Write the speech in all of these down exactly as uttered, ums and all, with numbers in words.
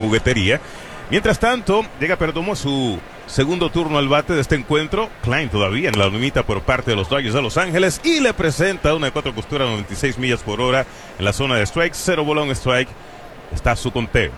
juguetería. Mientras tanto, llega Perdomo a su segundo turno al bate de este encuentro. Klein todavía en la limita por parte de los Dodgers de Los Ángeles y le presenta una de cuatro costuras a noventa y seis millas por hora en la zona de strike. Cero bola, un strike. Está su conteo.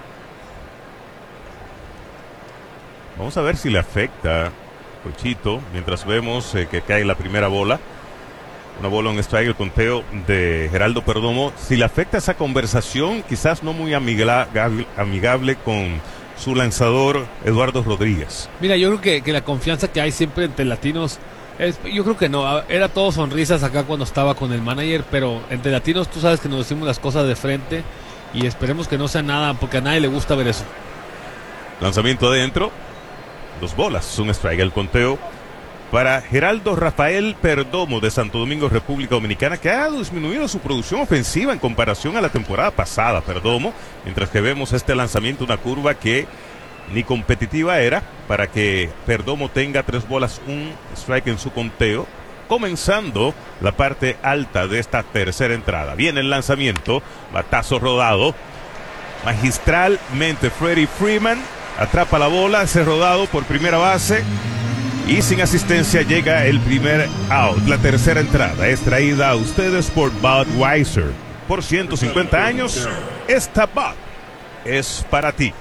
Vamos a ver si le afecta Cochito mientras vemos eh, que cae la primera bola. Una bola, un strike, el conteo de Geraldo Perdomo. Si le afecta esa conversación, quizás no muy amigable, amigable con su lanzador Eduardo Rodríguez. Mira, yo creo que, que la confianza que hay siempre entre latinos, es, yo creo que no, era todo sonrisas acá cuando estaba con el manager, pero entre latinos tú sabes que nos decimos las cosas de frente y esperemos que no sea nada, porque a nadie le gusta ver eso. Lanzamiento adentro, dos bolas, un strike, el conteo para Geraldo Rafael Perdomo de Santo Domingo, República Dominicana, que ha disminuido su producción ofensiva en comparación a la temporada pasada. Perdomo, mientras que vemos este lanzamiento, una curva que ni competitiva era, para que Perdomo tenga tres bolas, un strike en su conteo, comenzando la parte alta de esta tercera entrada. Viene el lanzamiento, batazo rodado, magistralmente Freddie Freeman atrapa la bola, ese rodado por primera base. Y sin asistencia llega el primer out. La tercera entrada es traída a ustedes por Budweiser. Por ciento cincuenta años, esta Bud es para ti.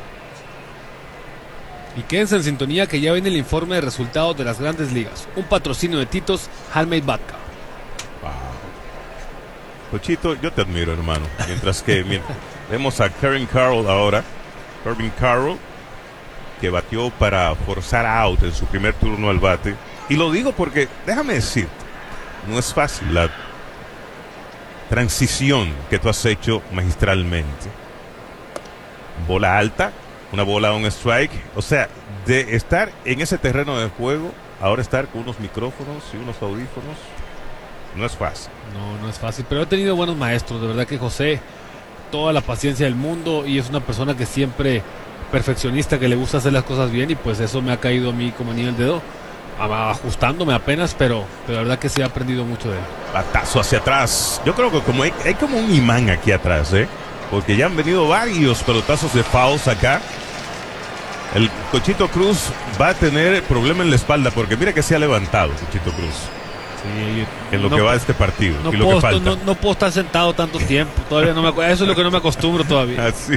Y quédense en sintonía que ya viene el informe de resultados de las grandes ligas. Un patrocinio de Titos, Handmade Vodka. Wow. Cochito, yo te admiro, hermano. Mientras que mientras, vemos a Corbin Carroll ahora. Corbin Carroll, que batió para forzar out en su primer turno al bate. Y lo digo porque, déjame decir, no es fácil la transición que tú has hecho magistralmente. Bola alta, una bola a un strike. O sea, de estar en ese terreno de juego, ahora estar con unos micrófonos y unos audífonos, no es fácil. No, no es fácil, pero he tenido buenos maestros. De verdad que José, toda la paciencia del mundo, y es una persona que siempre... perfeccionista, que le gusta hacer las cosas bien, y pues eso me ha caído a mí como anillo al dedo, ajustándome apenas, pero, pero la verdad que sí he aprendido mucho de él. Batazo hacia atrás. Yo creo que como hay, hay como un imán aquí atrás, ¿eh? Porque ya han venido varios pelotazos de fouls acá. El Cochito Cruz va a tener problema en la espalda, porque mira que se ha levantado Cochito Cruz. Sí, en lo no, que va de este partido no y lo puedo, que falta. No, no puedo estar sentado tanto tiempo, todavía no me acuerdo. Eso es lo que no me acostumbro todavía. Así.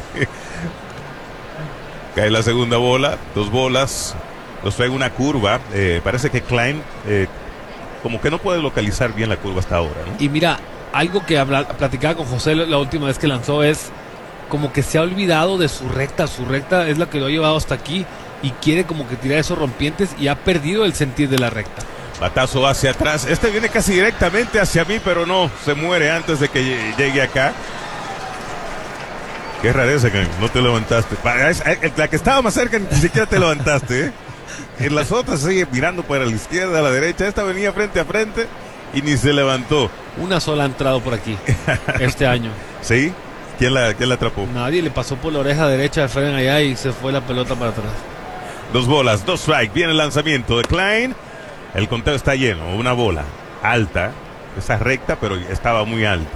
Cae la segunda bola, dos bolas, nos trae una curva. Eh, parece que Klein eh, como que no puede localizar bien la curva hasta ahora, ¿no? Y mira, algo que habla, platicaba con José la última vez que lanzó es como que se ha olvidado de su recta. Su recta es la que lo ha llevado hasta aquí y quiere como que tirar esos rompientes y ha perdido el sentir de la recta. Batazo hacia atrás. Este viene casi directamente hacia mí, pero no, se muere antes de que llegue acá. Qué rareza que no te levantaste. La que estaba más cerca ni siquiera te levantaste, ¿eh? En las otras sigue mirando para la izquierda, a la derecha. Esta venía frente a frente y ni se levantó. Una sola ha entrado por aquí este año. ¿Sí? ¿Quién la, quién la atrapó? Nadie, le pasó por la oreja derecha de Fren allá y se fue la pelota para atrás. Dos bolas, dos strikes. Viene el lanzamiento de Klein. El conteo está lleno. Una bola alta. Esa recta, pero estaba muy alta.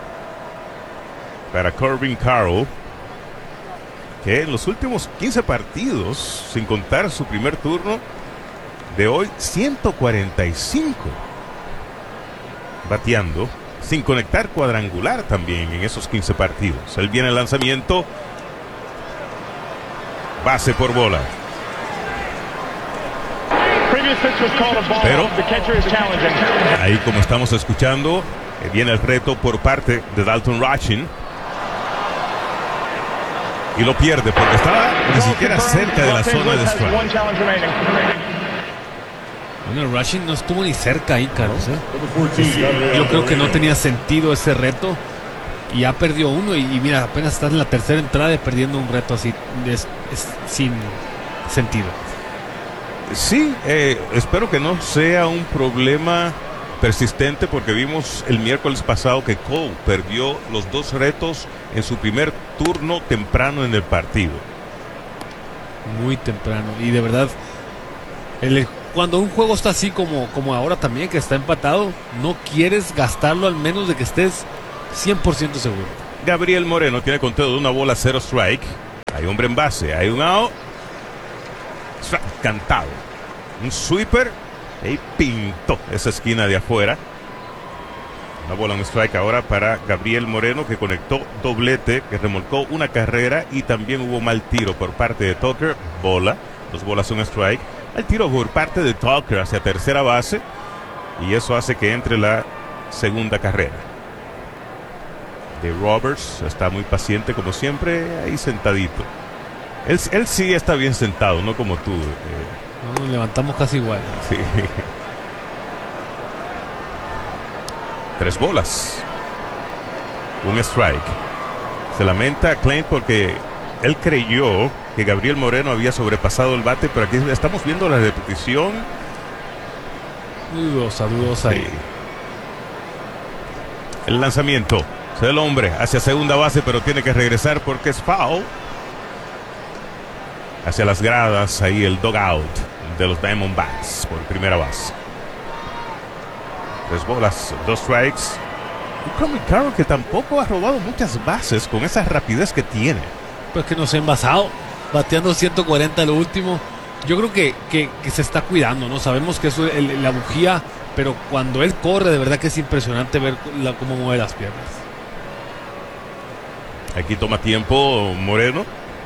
Para Corbin Carroll, que en los últimos quince partidos, sin contar su primer turno de hoy, ciento cuarenta y cinco bateando, sin conectar cuadrangular también en esos quince partidos. Él viene el lanzamiento, base por bola. Pero ahí, como estamos escuchando, viene el reto por parte de Dalton Rushing. Y lo pierde porque estaba ni siquiera cerca de la zona de strike. Bueno, Rushing no estuvo ni cerca ahí, Carlos, ¿eh? Yo creo que no tenía sentido ese reto y ya perdió uno. Y, y mira, apenas está en la tercera entrada y perdiendo un reto así es, es sin sentido. Sí, eh, espero que no sea un problema persistente, porque vimos el miércoles pasado que Cole perdió los dos retos en su primer turno temprano en el partido. Muy temprano, y de verdad el, cuando un juego está así como, como ahora también, que está empatado, no quieres gastarlo al menos de que estés cien por ciento seguro. Gabriel Moreno tiene conteo de una bola, cero strike. Hay hombre en base, hay un out. Strike cantado. Un sweeper. Y pintó esa esquina de afuera. Una bola, un strike ahora para Gabriel Moreno, que conectó doblete, que remolcó una carrera y también hubo mal tiro por parte de Tucker. Bola, dos bolas, un strike. El tiro por parte de Tucker hacia tercera base y eso hace que entre la segunda carrera. De Roberts está muy paciente como siempre, ahí sentadito. Él, él sí está bien sentado, no como tú. Eh. Nos levantamos casi igual. Sí. Tres bolas. Un strike. Se lamenta Klein porque él creyó que Gabriel Moreno había sobrepasado el bate, pero aquí estamos viendo la repetición. Dudosa, dudosa ahí. Sí. El lanzamiento. Se da el hombre hacia segunda base, pero tiene que regresar porque es foul. Hacia las gradas, ahí el dugout de los Diamondbacks por primera base. Tres bolas, dos strikes. Y Corbin Carroll, que tampoco ha robado muchas bases con esa rapidez que tiene. Pues que no se ha envasado, bateando ciento cuarenta lo último. Yo creo que, que, que se está cuidando, ¿no? Sabemos que eso es el, la bujía, pero cuando él corre, de verdad que es impresionante ver la, cómo mueve las piernas. Aquí toma tiempo Moreno.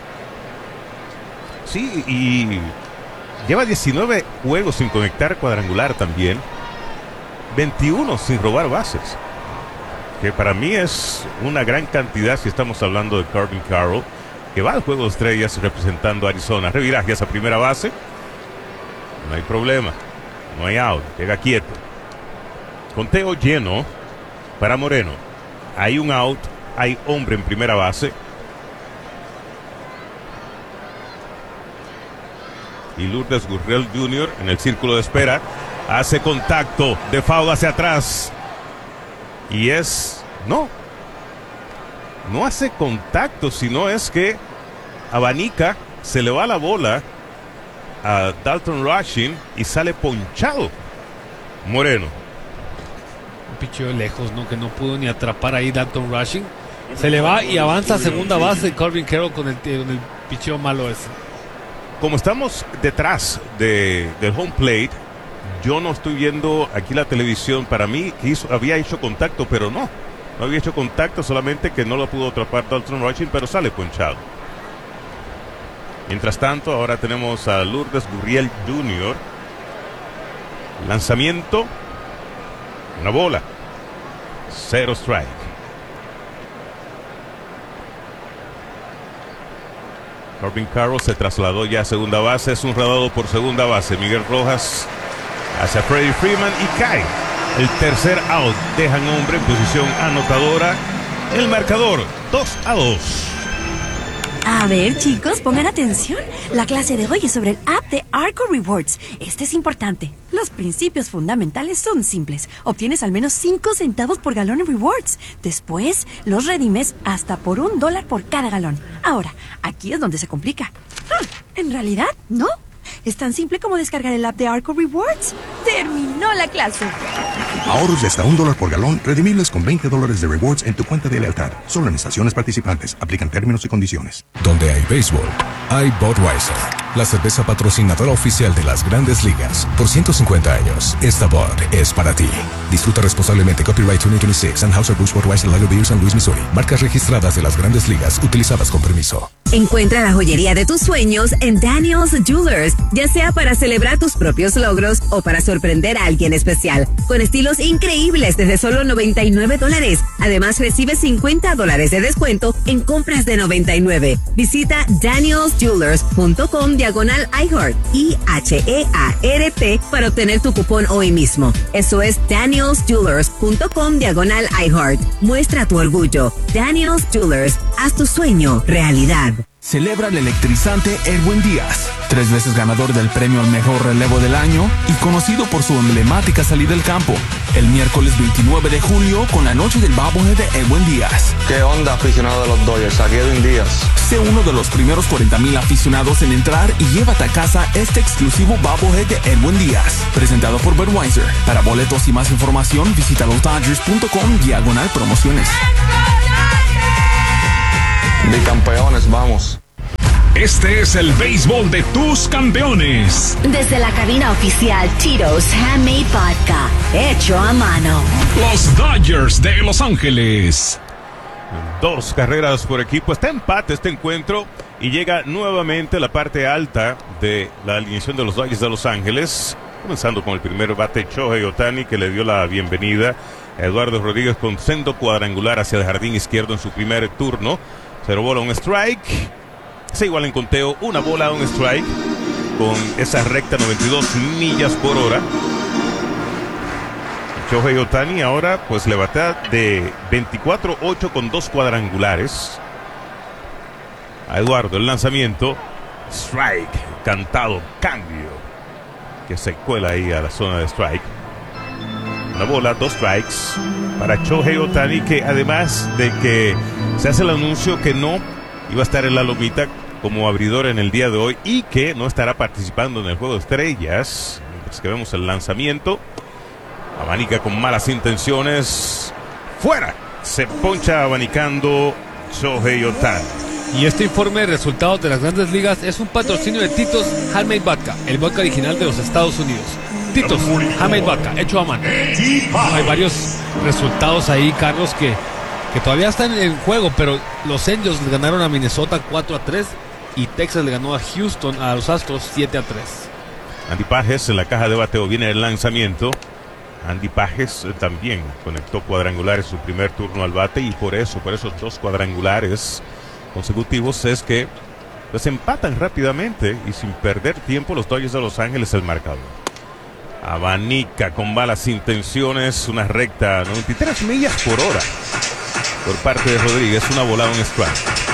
Sí, y lleva diecinueve juegos sin conectar cuadrangular también. veintiuno sin robar bases. Que para mí es una gran cantidad si estamos hablando de Corbin Carroll, que va al juego de estrellas representando a Arizona. Reviraje a primera base. No hay problema. No hay out. Llega quieto. Conteo lleno para Moreno. Hay un out. Hay hombre en primera base. Y Lourdes Gurriel junior en el círculo de espera. Hace contacto de foul hacia atrás. Y es... No. No hace contacto, sino es que abanica, se le va la bola a Dalton Rushing y sale ponchado Moreno. Un picheo lejos, ¿no? Que no pudo ni atrapar ahí Dalton Rushing. Se le va y avanza a segunda base Corbin Carroll con el, con el picheo malo ese. Como estamos detrás de, del home plate, yo no estoy viendo aquí la televisión. Para mí que hizo, había hecho contacto, pero no. No había hecho contacto, solamente que no lo pudo atrapar Dalton Rushing, pero sale ponchado. Mientras tanto, ahora tenemos a Lourdes Gurriel junior Lanzamiento. Una bola. Cero strike. Corbin Carroll se trasladó ya a segunda base. Es un rodado por segunda base. Miguel Rojas hacia Freddie Freeman y cae. El tercer out. Dejan hombre en posición anotadora. El marcador dos a dos. A ver, chicos, pongan atención. La clase de hoy es sobre el app de Arco Rewards. Este es importante. Los principios fundamentales son simples. Obtienes al menos cinco centavos por galón en rewards. Después, los redimes hasta por un dólar por cada galón. Ahora, aquí es donde se complica. Hmm, en realidad, no. Es tan simple como descargar el app de Arco Rewards. ¡Terminó la clase! Ahorros de hasta un dólar por galón, redimibles con veinte dólares de rewards en tu cuenta de lealtad. Solo en estaciones participantes. Aplican términos y condiciones. Donde hay béisbol, hay Budweiser, la cerveza patrocinadora oficial de las Grandes Ligas. Por ciento cincuenta años, esta Bud es para ti. Disfruta responsablemente. Copyright dos mil veintiséis. Anheuser-Busch Budweiser Lager Beer, San Luis, Missouri. Marcas registradas de las Grandes Ligas, utilizadas con permiso. Encuentra la joyería de tus sueños en Daniel's Jewelers, ya sea para celebrar tus propios logros o para sorprender a alguien especial, con estilos increíbles desde solo noventa y nueve dólares. Además, recibe cincuenta dólares de descuento en compras de noventa y nueve. Visita daniels jewelers punto com diagonal iHeart, I H E A R T, para obtener tu cupón hoy mismo. Eso es daniels jewelers punto com diagonal iHeart. Muestra tu orgullo. Daniel's Jewelers, haz tu sueño realidad. Celebra el electrizante Edwin Díaz, tres veces ganador del premio al mejor relevo del año y conocido por su emblemática salida del campo. El miércoles veintinueve de julio con la noche del bobblehead de Edwin Díaz. ¿Qué onda, aficionado de los Dodgers? Aquí Edwin Díaz. Sé uno de los primeros cuarenta mil aficionados en entrar y llévate a casa este exclusivo bobblehead de Edwin Díaz, presentado por Budweiser. Para boletos y más información, visita los dodgers punto com diagonal promociones. Bicampeones, vamos. Este es el béisbol de tus campeones. Desde la cabina oficial Tito's Handmade Vodka, hecho a mano. Los Dodgers de Los Ángeles. Dos carreras por equipo. Está empate este encuentro y llega nuevamente la parte alta de la alineación de los Dodgers de Los Ángeles. Comenzando con el primer bate, Shohei Ohtani, que le dio la bienvenida a Eduardo Rodríguez con sendo cuadrangular hacia el jardín izquierdo en su primer turno. Cero bola, un strike. Se iguala en conteo, una bola, un strike, con esa recta noventa y dos millas por hora. Shohei Ohtani ahora pues le batea de veinticuatro ocho con dos cuadrangulares. A Eduardo el lanzamiento, strike, cantado, cambio, que se cuela ahí a la zona de strike. Una bola, dos strikes para Shohei Ohtani, que además de que se hace el anuncio que no iba a estar en la lomita como abridor en el día de hoy y que no estará participando en el juego de estrellas. Mientras que vemos el lanzamiento, abanica con malas intenciones, fuera, se poncha abanicando Shohei Ohtani. Y este informe de resultados de las Grandes Ligas es un patrocinio de Tito's Handmade Vodka, el vodka original de los Estados Unidos. Tito's Handmade Vodka, hecho a mano. Hay varios resultados ahí, Carlos, que, que todavía están en juego, pero los Angels le ganaron a Minnesota cuatro a tres y Texas le ganó a Houston, a los Astros, siete a tres. Andy Pages en la caja de bateo, viene el lanzamiento. Andy Pages eh, también conectó cuadrangulares su primer turno al bate, y por eso, por esos dos cuadrangulares consecutivos es que pues empatan rápidamente y sin perder tiempo los Dodgers de Los Ángeles el marcador. Abanica con malas intenciones, una recta noventa y tres millas por hora por parte de Rodríguez, una bola, un strike.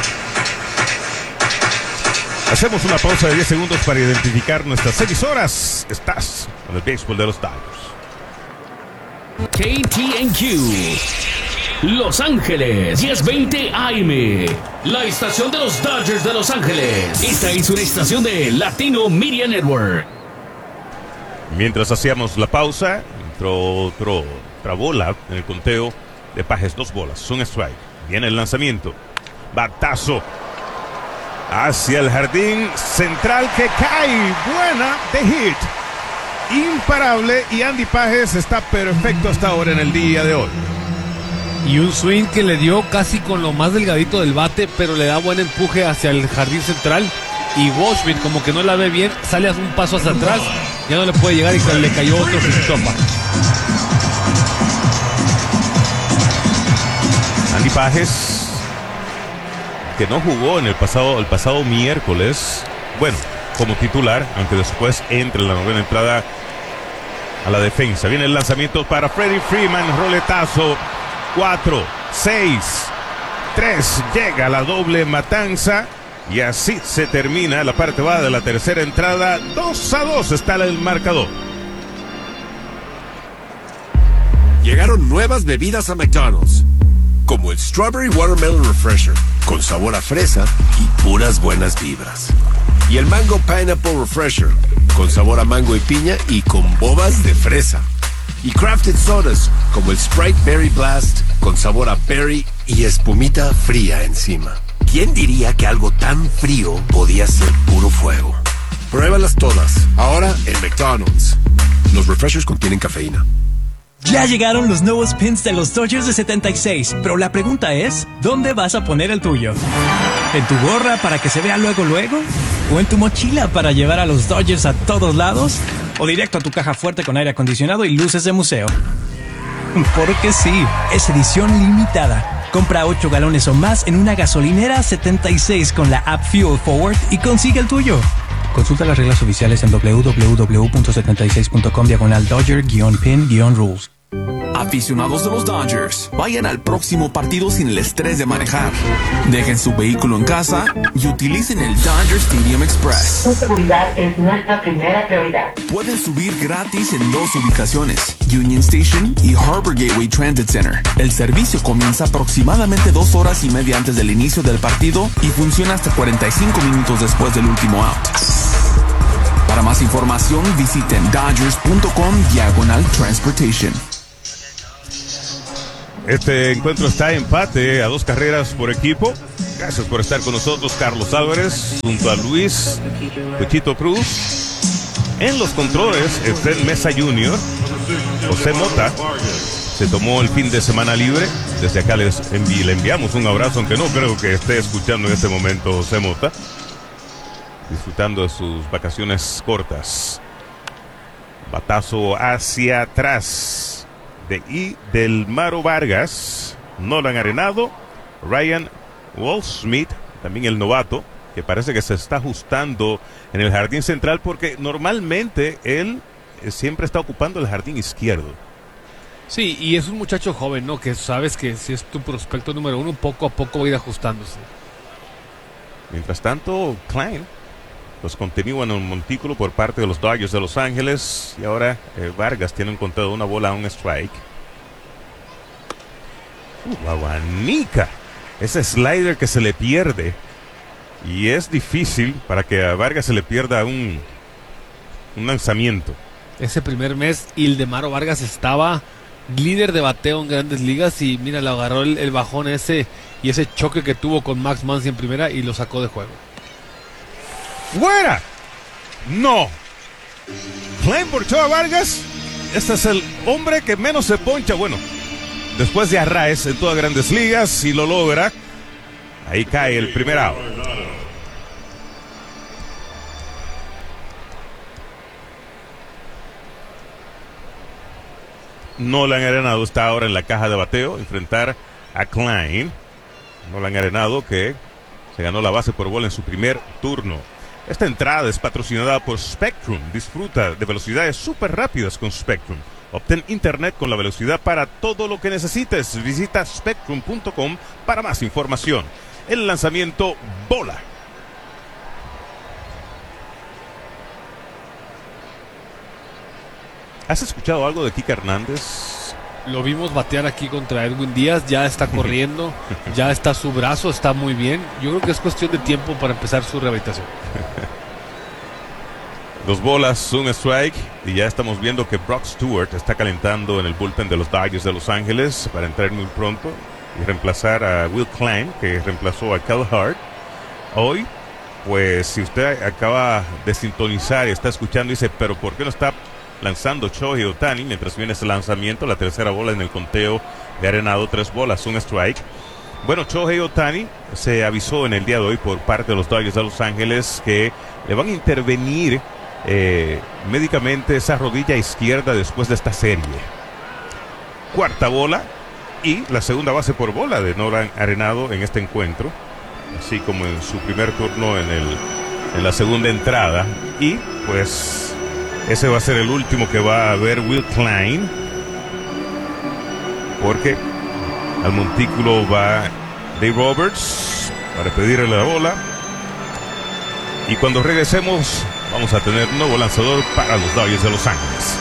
Hacemos una pausa de diez segundos para identificar nuestras emisoras. Estás en el béisbol de los Dodgers. K T N Q Los Ángeles, diez veinte A M, la estación de los Dodgers de Los Ángeles. Esta es una estación de Latino Media Network. Mientras hacíamos la pausa, entró otro, otra bola en el conteo de Pages, dos bolas, un strike. Viene el lanzamiento, batazo hacia el jardín central que cae, buena de hit, imparable, y Andy Pages está perfecto hasta ahora en el día de hoy. Y un swing que le dio casi con lo más delgadito del bate, pero le da buen empuje hacia el jardín central. Y Goldschmidt, como que no la ve bien, sale un paso hacia atrás, ya no le puede llegar y le cayó otro chopa. Andy Pages, que no jugó en el pasado, el pasado miércoles, bueno, como titular, aunque después entra en la novena entrada a la defensa. Viene el lanzamiento para Freddie Freeman, roletazo. cuatro, seis, tres, llega la doble matanza y así se termina la parte baja de la tercera entrada. dos a dos está el marcador. Llegaron nuevas bebidas a McDonald's, como el Strawberry Watermelon Refresher, con sabor a fresa y puras buenas vibras. Y el Mango Pineapple Refresher, con sabor a mango y piña y con bobas de fresa. Y crafted sodas, como el Sprite Berry Blast, con sabor a berry y espumita fría encima. ¿Quién diría que algo tan frío podía ser puro fuego? Pruébalas todas, ahora en McDonald's. Los refreshers contienen cafeína. Ya llegaron los nuevos pins de los Dodgers de setenta y seis, pero la pregunta es, ¿dónde vas a poner el tuyo? ¿En tu gorra para que se vea luego luego? ¿O en tu mochila para llevar a los Dodgers a todos lados? ¿O directo a tu caja fuerte con aire acondicionado y luces de museo? Porque sí, es edición limitada. Compra ocho galones o más en una gasolinera setenta y seis con la app Fuel Forward y consigue el tuyo. Consulta las reglas oficiales en doble u doble u doble u punto setenta y seis punto com diagonal Dodger-pin-rules. Aficionados de los Dodgers, vayan al próximo partido sin el estrés de manejar. Dejen su vehículo en casa y utilicen el Dodger Stadium Express. Su seguridad es nuestra primera prioridad. Pueden subir gratis en dos ubicaciones, Union Station y Harbor Gateway Transit Center. El servicio comienza aproximadamente dos horas y media antes del inicio del partido y funciona hasta cuarenta y cinco minutos después del último out. Para más información, visiten dodgers punto com diagonal transportation. Este encuentro está empate a dos carreras por equipo. Gracias por estar con nosotros, Carlos Álvarez, junto a Luis Pechito Cruz. En los controles, Efren Mesa junior José Mota se tomó el fin de semana libre. Desde acá les envi le enviamos un abrazo, aunque no creo que esté escuchando en este momento José Mota, disfrutando de sus vacaciones cortas. Batazo hacia atrás de I. del Maro Vargas, Nolan Arenado, Ryan Walsmith, también el novato, que parece que se está ajustando en el jardín central, porque normalmente él siempre está ocupando el jardín izquierdo. Sí, y es un muchacho joven, ¿no? Que sabes que si es tu prospecto número uno, poco a poco va a ir ajustándose. Mientras tanto, Klein los continúa en un montículo por parte de los Dodgers de Los Ángeles, y ahora eh, Vargas tiene un conteo de una bola a un strike. Uh, abanica. Ese slider que se le pierde, y es difícil para que a Vargas se le pierda un, un lanzamiento. Ese primer mes, Ildemaro Vargas estaba líder de bateo en Grandes Ligas, y mira, le agarró el, el bajón ese y ese choque que tuvo con Max Muncy en primera y lo sacó de juego. ¡Fuera! ¡No! Klein ponchó a Vargas. Este es el hombre que menos se poncha, bueno, después de Arraez en todas Grandes Ligas, si lo logra. Ahí cae el primer out. Nolan Arenado está ahora en la caja de bateo, enfrentar a Klein. Nolan Arenado, que se ganó la base por bola en su primer turno. Esta entrada es patrocinada por Spectrum. Disfruta de velocidades súper rápidas con Spectrum. Obtén internet con la velocidad para todo lo que necesites. Visita spectrum punto com para más información. El lanzamiento, bola. ¿Has escuchado algo de Kike Hernández? Lo vimos batear aquí contra Edwin Díaz, ya está corriendo, ya está su brazo, está muy bien. Yo creo que es cuestión de tiempo para empezar su rehabilitación. Dos bolas, un strike, y ya estamos viendo que Brock Stewart está calentando en el bullpen de los Dodgers de Los Ángeles para entrar muy pronto y reemplazar a Will Klein, que reemplazó a Cal Hart. Hoy, pues si usted acaba de sintonizar y está escuchando y dice, pero ¿por qué no está lanzando Shohei Ohtani mientras viene ese lanzamiento? La tercera bola en el conteo de Arenado, tres bolas, un strike. Bueno, Shohei Ohtani se avisó en el día de hoy por parte de los Dodgers de Los Ángeles que le van a intervenir eh, médicamente esa rodilla izquierda después de esta serie. Cuarta bola y la segunda base por bola de Nolan Arenado en este encuentro, así como en su primer turno en, el, en la segunda entrada. Y pues ese va a ser el último que va a ver Will Klein, porque al montículo va Dave Roberts para pedirle la bola. Y cuando regresemos vamos a tener un nuevo lanzador para los Dodgers de Los Ángeles.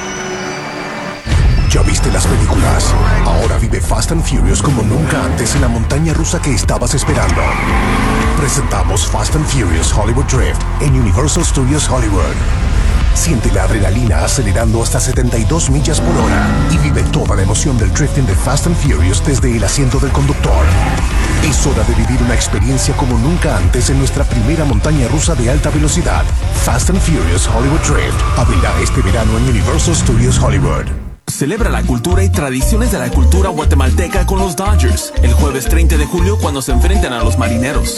¿Ya viste las películas? Ahora vive Fast and Furious como nunca antes en la montaña rusa que estabas esperando. Presentamos Fast and Furious Hollywood Drift en Universal Studios Hollywood. Siente la adrenalina acelerando hasta setenta y dos millas por hora y vive toda la emoción del drifting de Fast and Furious desde el asiento del conductor. Es hora de vivir una experiencia como nunca antes en nuestra primera montaña rusa de alta velocidad. Fast and Furious Hollywood Drift abrirá este verano en Universal Studios Hollywood. Celebra la cultura y tradiciones de la cultura guatemalteca con los Dodgers el jueves treinta de julio cuando se enfrenten a los Marineros.